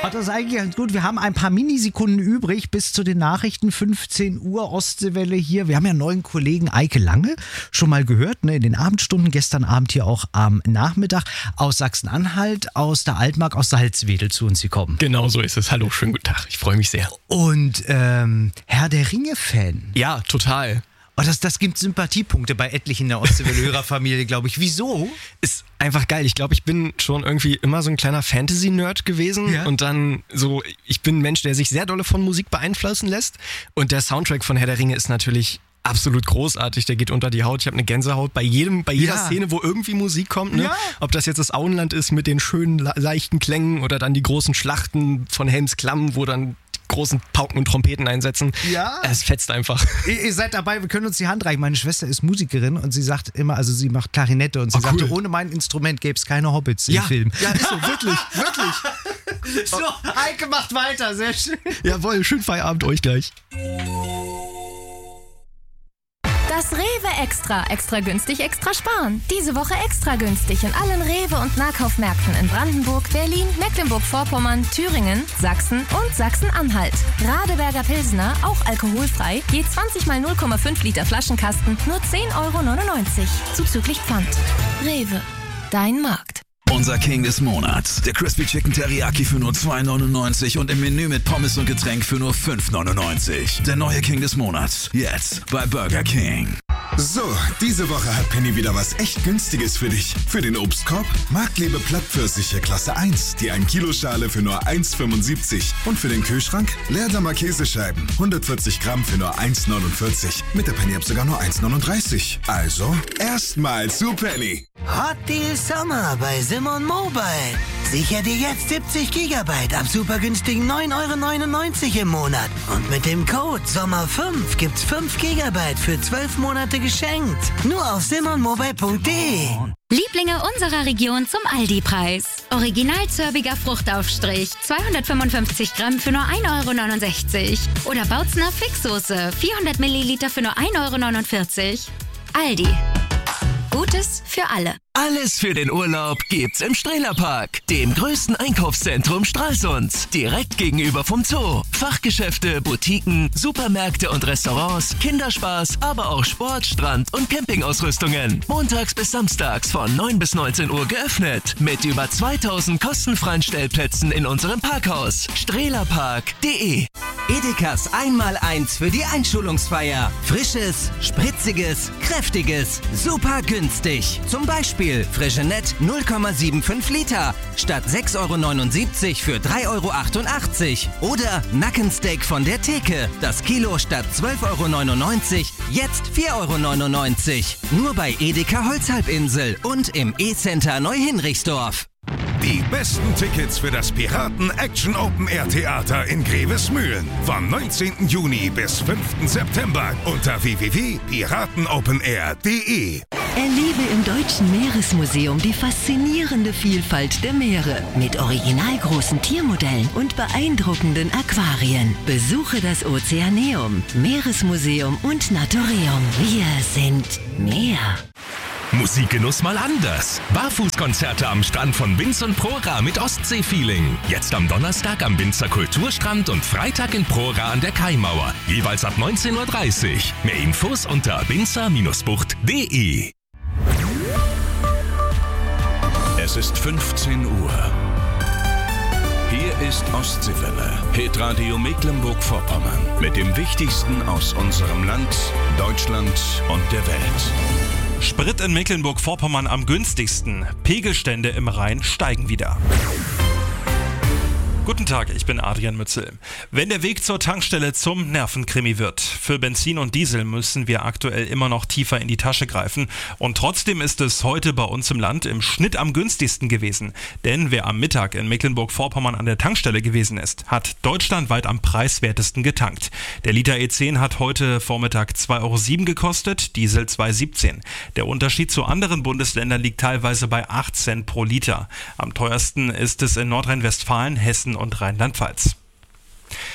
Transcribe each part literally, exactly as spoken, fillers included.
Hat das eigentlich ganz gut. Wir haben ein paar Minisekunden übrig bis zu den Nachrichten. fünfzehn Uhr Ostseewelle hier. Wir haben ja einen neuen Kollegen Eike Lange schon mal gehört, ne, in den Abendstunden. Gestern Abend hier auch am Nachmittag aus Sachsen-Anhalt, aus der Altmark, aus Salzwedel zu uns gekommen. Genau so ist es. Hallo, schönen guten Tag. Ich freue mich sehr. Und ähm, Herr der Ringe-Fan. Ja, total. Oh, das, das gibt Sympathiepunkte bei etlichen in der Ostseewelle-Hörerfamilie, glaube ich. Wieso? Ist einfach geil. Ich glaube, ich bin schon irgendwie immer so ein kleiner Fantasy-Nerd gewesen. Ja. Und dann so, ich bin ein Mensch, der sich sehr dolle von Musik beeinflussen lässt. Und der Soundtrack von Herr der Ringe ist natürlich absolut großartig. Der geht unter die Haut. Ich habe eine Gänsehaut bei jedem, bei jeder ja. Szene, wo irgendwie Musik kommt. Ne? Ja. Ob das jetzt das Auenland ist mit den schönen, leichten Klängen oder dann die großen Schlachten von Helms Klamm, wo dann großen Pauken und Trompeten einsetzen. Ja. Es fetzt einfach. Ihr, ihr seid dabei, wir können uns die Hand reichen. Meine Schwester ist Musikerin und sie sagt immer, also sie macht Klarinette und sie oh, sagte, cool. ohne mein Instrument gäbe es keine Hobbits ja. im Film. Ja, ist so, wirklich, wirklich. So, Eike macht weiter, sehr schön. Jawohl, schönen Feierabend euch gleich. Das Rewe Extra. Extra günstig, extra sparen. Diese Woche extra günstig in allen Rewe- und Nahkaufmärkten in Brandenburg, Berlin, Mecklenburg-Vorpommern, Thüringen, Sachsen und Sachsen-Anhalt. Radeberger Pilsner, auch alkoholfrei, je zwanzig mal null Komma fünf Liter Flaschenkasten, nur zehn Euro neunundneunzig. Zuzüglich Pfand. Rewe. Dein Markt. Unser King des Monats. Der Crispy Chicken Teriyaki für nur zwei neunundneunzig und im Menü mit Pommes und Getränk für nur fünf neunundneunzig. Der neue King des Monats. Jetzt bei Burger King. So, diese Woche hat Penny wieder was echt Günstiges für dich. Für den Obstkorb Marktlebe Plattpfirsiche Klasse eins, die ein Kilo Schale für nur eins fünfundsiebzig. Und für den Kühlschrank Leerdammer Käsescheiben, hundertvierzig Gramm für nur eins neunundvierzig. Mit der Penny App sogar nur eins neununddreißig. Also, erstmal zu Penny. Hot Deal Sommer bei Simon Mobile. Sicher dir jetzt siebzig Gigabyte ab super günstigen neun Euro neunundneunzig im Monat. Und mit dem Code Sommer fünf gibt's fünf Gigabyte für zwölf Monate geschenkt. Nur auf simonmobile punkt de. Lieblinge unserer Region zum Aldi-Preis. Original zörbiger Fruchtaufstrich, zweihundertfünfundfünfzig Gramm für nur ein Euro neunundsechzig. Oder Bautzner Fixsoße, vierhundert Milliliter für nur ein Euro neunundvierzig. Aldi. Gutes für alle. Alles für den Urlaub gibt's im Strehlerpark, dem größten Einkaufszentrum Stralsunds. Direkt gegenüber vom Zoo. Fachgeschäfte, Boutiquen, Supermärkte und Restaurants, Kinderspaß, aber auch Sport, Strand und Campingausrüstungen. Montags bis samstags von neun bis neunzehn Uhr geöffnet. Mit über zweitausend kostenfreien Stellplätzen in unserem Parkhaus. strehlerpark punkt de. Edekas Einmaleins für die Einschulungsfeier. Frisches, spritziges, kräftiges, super günstig. Zum Beispiel Frischenett null Komma fünfundsiebzig Liter statt sechs Euro neunundsiebzig für drei Euro achtundachtzig. Oder Nackensteak von der Theke. Das Kilo statt zwölf Euro neunundneunzig, jetzt vier Euro neunundneunzig. Nur bei Edeka Holzhalbinsel und im E-Center Neuhinrichsdorf. Die besten Tickets für das Piraten Action Open Air Theater in Grevesmühlen vom neunzehnten Juni bis fünften September unter w w w punkt piratenopenair punkt de. Erlebe im Deutschen Meeresmuseum die faszinierende Vielfalt der Meere mit originalgroßen Tiermodellen und beeindruckenden Aquarien. Besuche das Ozeaneum, Meeresmuseum und Naturium. Wir sind Meer. Musikgenuss mal anders. Barfußkonzerte am Strand von Binz und Prora mit Ostsee-Feeling. Jetzt am Donnerstag am Binzer Kulturstrand und Freitag in Prora an der Kaimauer. Jeweils ab neunzehn Uhr dreißig. Mehr Infos unter binzer Bindestrich bucht punkt de. Es ist fünfzehn Uhr. Hier ist Ostseewelle, Hitradio Mecklenburg-Vorpommern. Mit dem Wichtigsten aus unserem Land, Deutschland und der Welt. Sprit in Mecklenburg-Vorpommern am günstigsten. Pegelstände im Rhein steigen wieder. Guten Tag, ich bin Adrian Mützel. Wenn der Weg zur Tankstelle zum Nervenkrimi wird, für Benzin und Diesel müssen wir aktuell immer noch tiefer in die Tasche greifen. Und trotzdem ist es heute bei uns im Land im Schnitt am günstigsten gewesen. Denn wer am Mittag in Mecklenburg-Vorpommern an der Tankstelle gewesen ist, hat deutschlandweit am preiswertesten getankt. Der Liter E zehn hat heute Vormittag zwei Euro sieben gekostet, Diesel zwei Euro siebzehn. Der Unterschied zu anderen Bundesländern liegt teilweise bei acht Cent pro Liter. Am teuersten ist es in Nordrhein-Westfalen, Hessen und Rheinland-Pfalz.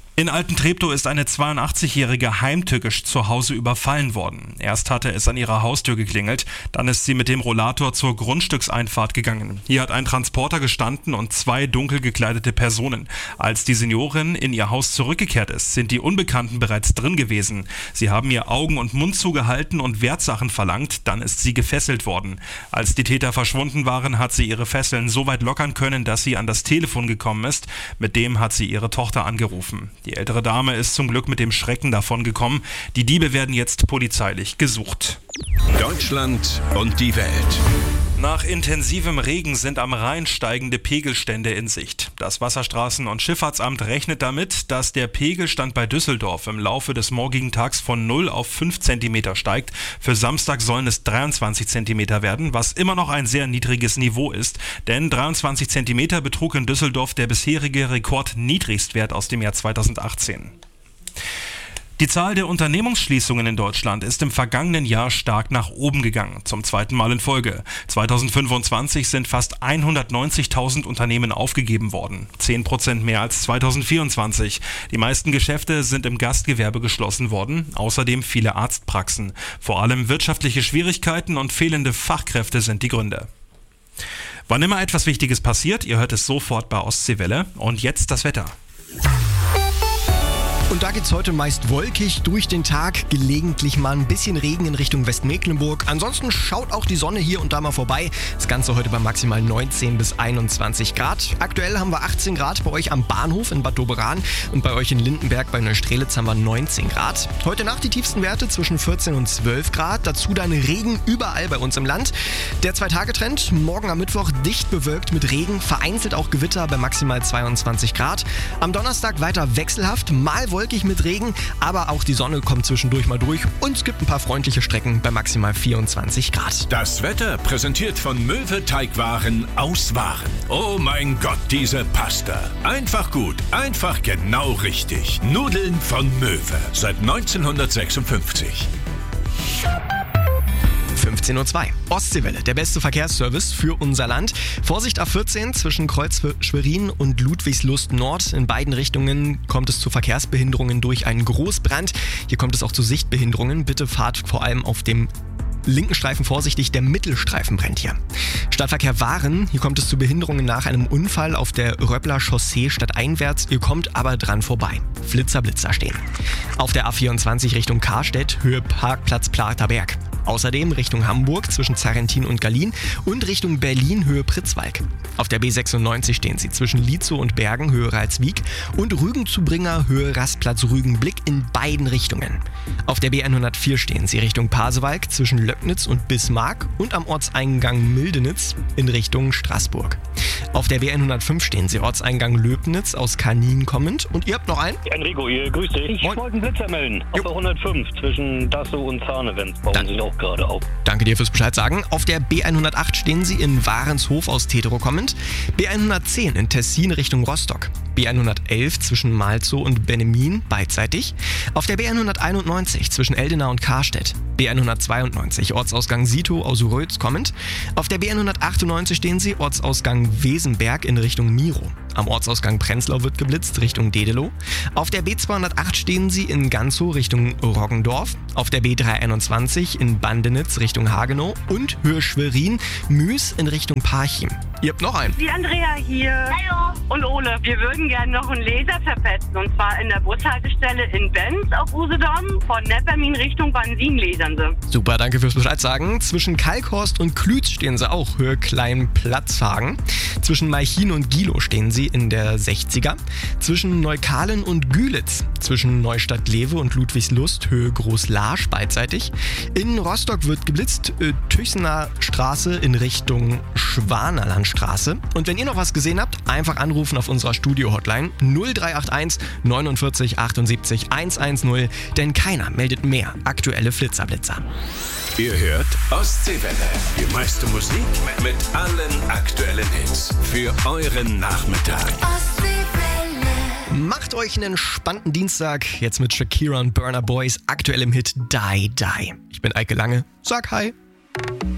In Altentreptow ist eine zweiundachtzig-Jährige heimtückisch zu Hause überfallen worden. Erst hatte es an ihrer Haustür geklingelt, dann ist sie mit dem Rollator zur Grundstückseinfahrt gegangen. Hier hat ein Transporter gestanden und zwei dunkel gekleidete Personen. Als die Seniorin in ihr Haus zurückgekehrt ist, sind die Unbekannten bereits drin gewesen. Sie haben ihr Augen und Mund zugehalten und Wertsachen verlangt, dann ist sie gefesselt worden. Als die Täter verschwunden waren, hat sie ihre Fesseln so weit lockern können, dass sie an das Telefon gekommen ist. Mit dem hat sie ihre Tochter angerufen. Die ältere Dame ist zum Glück mit dem Schrecken davon gekommen. Die Diebe werden jetzt polizeilich gesucht. Deutschland und die Welt. Nach intensivem Regen sind am Rhein steigende Pegelstände in Sicht. Das Wasserstraßen- und Schifffahrtsamt rechnet damit, dass der Pegelstand bei Düsseldorf im Laufe des morgigen Tags von null auf fünf Zentimeter steigt. Für Samstag sollen es dreiundzwanzig Zentimeter werden, was immer noch ein sehr niedriges Niveau ist. Denn dreiundzwanzig Zentimeter betrug in Düsseldorf der bisherige Rekordniedrigstwert aus dem Jahr zweitausendachtzehn. Die Zahl der Unternehmensschließungen in Deutschland ist im vergangenen Jahr stark nach oben gegangen, zum zweiten Mal in Folge. zweitausendfünfundzwanzig sind fast hundertneunzigtausend Unternehmen aufgegeben worden, zehn Prozent mehr als zweitausendvierundzwanzig. Die meisten Geschäfte sind im Gastgewerbe geschlossen worden, außerdem viele Arztpraxen. Vor allem wirtschaftliche Schwierigkeiten und fehlende Fachkräfte sind die Gründe. Wann immer etwas Wichtiges passiert, ihr hört es sofort bei Ostseewelle. Und jetzt das Wetter. Und da geht's heute meist wolkig durch den Tag, gelegentlich mal ein bisschen Regen in Richtung Westmecklenburg. Ansonsten schaut auch die Sonne hier und da mal vorbei. Das Ganze heute bei maximal neunzehn bis einundzwanzig Grad. Aktuell haben wir achtzehn Grad bei euch am Bahnhof in Bad Doberan und bei euch in Lindenberg bei Neustrelitz haben wir neunzehn Grad. Heute Nacht die tiefsten Werte zwischen vierzehn und zwölf Grad. Dazu dann Regen überall bei uns im Land. Der Zwei-Tage-Trend, morgen am Mittwoch dicht bewölkt mit Regen, vereinzelt auch Gewitter bei maximal zweiundzwanzig Grad. Am Donnerstag weiter wechselhaft, mal wolkig mit Regen, aber auch die Sonne kommt zwischendurch mal durch und es gibt ein paar freundliche Strecken bei maximal vierundzwanzig Grad. Das Wetter präsentiert von Möwe Teigwaren aus Waren. Oh mein Gott, diese Pasta. Einfach gut, einfach genau richtig. Nudeln von Möwe seit neunzehnhundertsechsundfünfzig. fünfzehn Uhr zwei. Ostseewelle, der beste Verkehrsservice für unser Land. Vorsicht A vierzehn zwischen Kreuz-Schwerin und Ludwigslust Nord. In beiden Richtungen kommt es zu Verkehrsbehinderungen durch einen Großbrand. Hier kommt es auch zu Sichtbehinderungen. Bitte fahrt vor allem auf dem linken Streifen vorsichtig, der Mittelstreifen brennt hier. Stadtverkehr Waren, hier kommt es zu Behinderungen nach einem Unfall auf der Röppler Chaussee stadteinwärts. Ihr kommt aber dran vorbei. Flitzer, Blitzer stehen. Auf der A vierundzwanzig Richtung Karstedt, Höhe Parkplatz Platerberg. Außerdem Richtung Hamburg zwischen Zarrentin und Gallien und Richtung Berlin Höhe Pritzwalk. Auf der B sechsundneunzig stehen sie zwischen Lietzow und Bergen Höhe Ralswiek und Rügen-zu-Bringer Höhe Rastplatz Rügenblick in beiden Richtungen. Auf der B hundertvier stehen sie Richtung Pasewalk zwischen Löcknitz und Bismarck und am Ortseingang Mildenitz in Richtung Straßburg. Auf der B hundertfünf stehen sie Ortseingang Löbnitz aus Kanin kommend und ihr habt noch einen? Enrico, ihr grüßt dich. Ich wollte einen Blitzer melden. Auf der hundertfünf zwischen Dassow und Zarnewenz bauen sie auch gerade auf. Danke dir fürs Bescheid sagen. Auf der B hundertacht stehen sie in Warenshof aus Tetero kommend. B hundertzehn in Tessin Richtung Rostock. B hundertelf zwischen Malzow und Bennemin beidseitig. Auf der B hunderteinundneunzig zwischen Eldena und Karstedt. B hundertzweiundneunzig Ortsausgang Sito aus Rötz kommend. Auf der B hundertachtundneunzig stehen sie Ortsausgang Wesenberg in Richtung Miro. Am Ortsausgang Prenzlau wird geblitzt Richtung Dedelow. Auf der B zweihundertacht stehen sie in Ganzow Richtung Roggendorf. Auf der B dreihunderteinundzwanzig in Bandenitz Richtung Hagenow und Höhe Schwerin Müs in Richtung Parchim. Ihr habt noch einen. Die Andrea hier. Hallo. Und Ole. Wir würden gerne noch einen Laser verpetzen. Und zwar in der Bushaltestelle in Benz auf Usedom. Von Neppermin Richtung Bansin lasern sie. Super, danke fürs Bescheid sagen. Zwischen Kalkhorst und Klütz stehen sie auch. Höhe Klein-Platzhagen. Zwischen Malchin und Gilo stehen sie in der sechziger. Zwischen Neukalen und Gülitz. Zwischen Neustadt-Lewe und Ludwigslust. Höhe Groß-Larsch beidseitig. In Rostock wird geblitzt. Äh, Tüchsener Straße in Richtung Schwanerlandstraße. Und wenn ihr noch was gesehen habt, einfach anrufen auf unserer Studio-Hotline null drei acht eins neunundvierzig achtundsiebzig hundertzehn, denn keiner meldet mehr aktuelle Flitzerblitzer. Ihr hört Ostseewelle, die meiste Musik mit allen aktuellen Hits für euren Nachmittag. Macht euch einen entspannten Dienstag, jetzt mit Shakira und Burna Boys, aktuell im Hit Die Die. Ich bin Eike Lange, sag hi.